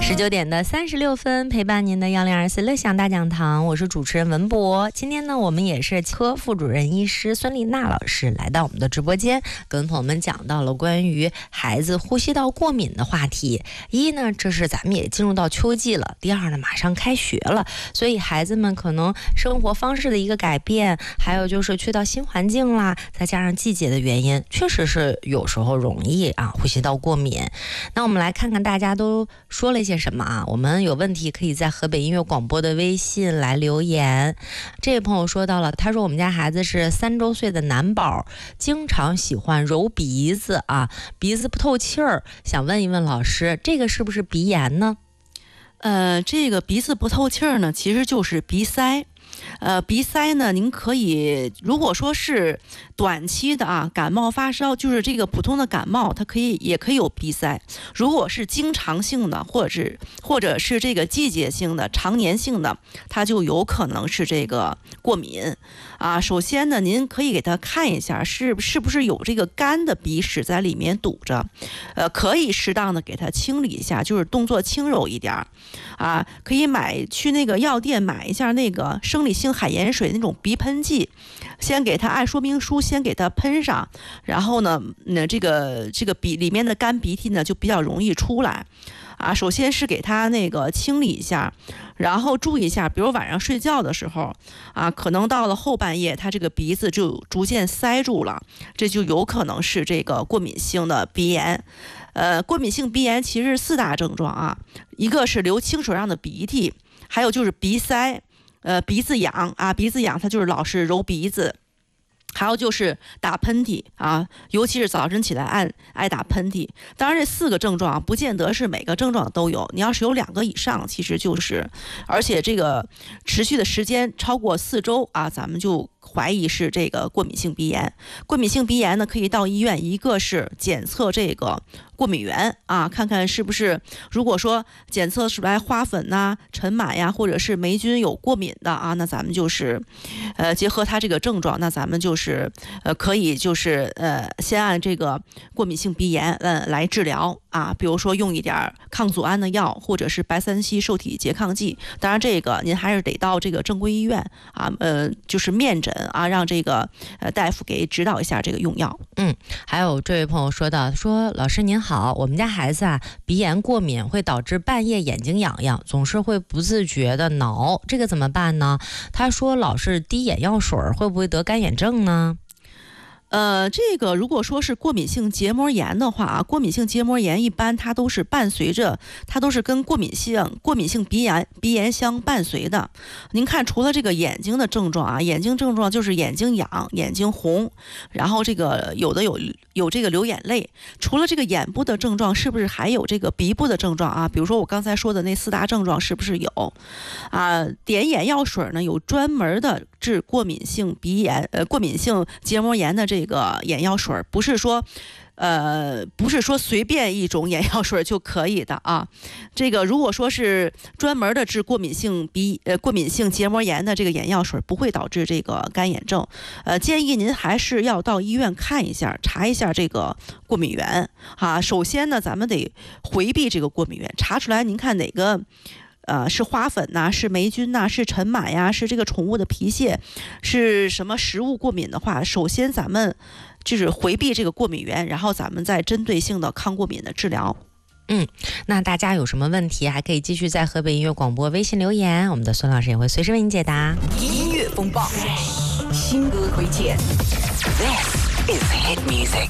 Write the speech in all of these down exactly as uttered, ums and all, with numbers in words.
十九点的三十六分，陪伴您的幺零二四乐享大讲堂，我是主持人文博。今天呢，我们也是科副主任医师孙丽娜老师来到我们的直播间，跟朋友们讲到了关于孩子呼吸道过敏的话题。一呢，这是咱们也进入到秋季了；第二呢，马上开学了，所以孩子们可能生活方式的一个改变，还有就是去到新环境啦，再加上季节的原因，确实是有时候容易啊呼吸道过敏。那我们来看看大家都说了一些什么啊？我们有问题可以在河北音乐广播的微信来留言。这位朋友说到了，他说我们家孩子是三周岁的男宝，经常喜欢揉鼻子啊，鼻子不透气儿，想问一问老师，这个是不是鼻炎呢？ 呃，这个鼻子不透气儿呢，其实就是鼻塞。呃，鼻塞呢，您可以，如果说是短期的啊，感冒发烧，就是这个普通的感冒，它可以也可以有鼻塞。如果是经常性的，或者是或者是这个季节性的、常年性的，它就有可能是这个过敏啊。首先呢，您可以给他看一下，是是不是有这个干的鼻屎在里面堵着，呃，可以适当的给他清理一下，就是动作轻柔一点啊，可以买去那个药店买一下那个生理性海盐水那种鼻喷剂，先给他按说明书先给他喷上，然后呢，那这个这个鼻里面的干鼻涕呢就比较容易出来啊。首先是给他那个清理一下，然后注意一下，比如晚上睡觉的时候啊，可能到了后半夜，他这个鼻子就逐渐塞住了，这就有可能是这个过敏性的鼻炎。呃，过敏性鼻炎其实是四大症状啊，一个是流清水样的鼻涕，还有就是鼻塞。呃，鼻子痒啊，鼻子痒，它就是老是揉鼻子，还有就是打喷嚏啊，尤其是早晨起来爱爱打喷嚏。当然，这四个症状不见得是每个症状都有，你要是有两个以上，其实就是，而且这个持续的时间超过四周啊，咱们就怀疑是这个过敏性鼻炎。过敏性鼻炎呢，可以到医院，一个是检测这个过敏源啊，看看是不是，如果说检测出来花粉呐、尘螨呀，或者是霉菌有过敏的啊，那咱们就是，呃，结合它这个症状，那咱们就是呃可以就是呃先按这个过敏性鼻炎呃来治疗啊，比如说用一点抗组胺的药，或者是白三烯受体拮抗剂。当然，这个您还是得到这个正规医院啊，呃，就是面诊啊，让这个呃大夫给指导一下这个用药。 嗯，还有这位朋友说到，说老师您好，我们家孩子啊鼻炎过敏会导致半夜眼睛痒痒，总是会不自觉的挠，这个怎么办呢？他说老是滴眼药水，会不会得干眼症呢？ 呃，这个如果说是过敏性结膜炎的话啊，过敏性结膜炎一般它都是伴随着，它都是跟过敏性过敏性鼻炎鼻炎相伴随的。您看，除了这个眼睛的症状啊，眼睛症状就是眼睛痒、眼睛红，然后这个有的有有这个流眼泪。除了这个眼部的症状，是不是还有这个鼻部的症状啊？比如说我刚才说的那四大症状，是不是有？啊，点眼药水呢，有专门的治过敏性鼻炎、呃过敏性结膜炎的这个。这个眼药水不是说，呃，不是说随便一种眼药水就可以的啊。这个如果说是专门的治过敏性鼻呃过敏性结膜炎的这个眼药水，不会导致这个干眼症。呃，建议您还是要到医院看一下，查一下这个过敏源啊。首先呢，咱们得回避这个过敏源，查出来您看哪个。呃，是花粉呐、啊，是霉菌呐、啊，是尘螨呀，是这个宠物的皮屑，是什么食物过敏的话，首先咱们就是回避这个过敏源，然后咱们再针对性的抗过敏的治疗。 嗯，那大家有什么问题，还可以继续在河北音乐广播微信留言，我们的孙老师也会随时为您解答。 音乐风暴，新歌推荐。This is hit music。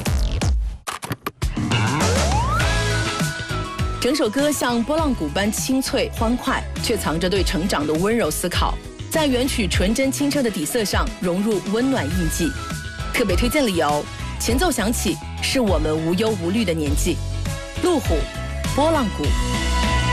整首歌像拨浪鼓般清脆欢快，却藏着对成长的温柔思考，在原曲纯真清澈的底色上融入温暖印记。特别推荐理由，前奏响起，是我们无忧无虑的年纪。路虎，拨浪鼓。